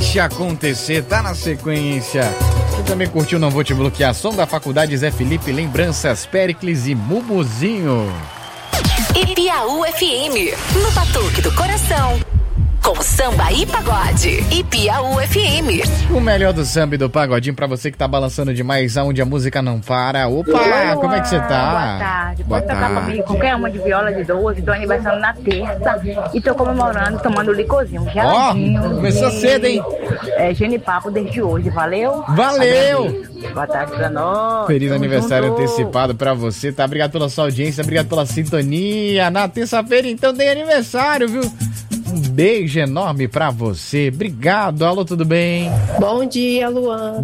Deixa acontecer, tá na sequência. Quem também curtiu Não Vou Te Bloquear, som da Faculdade Zé Felipe, Lembranças, Péricles e Mumuzinho. Ipiaú FM, no Batuque do Coração, com samba e pagode. Ipiaú FM. O melhor do samba e do pagodinho pra você que tá balançando demais, aonde a música não para. Opa, Oi, como é que você tá? Boa tarde. Pode tocar pra mim qualquer uma de viola de 12, tô aniversário na terça e tô comemorando, tomando licorzinho, geladinho. Começou cedo, hein? Genipapo desde hoje, valeu? Valeu! Agradeço. Boa tarde pra nós. Feliz Tamo aniversário junto. antecipado pra você, tá? Obrigado pela sua audiência, obrigado pela sintonia. Na terça-feira, então, tem aniversário, viu? Um beijo enorme pra você. Obrigado. Alô, tudo bem? Bom dia, Luan.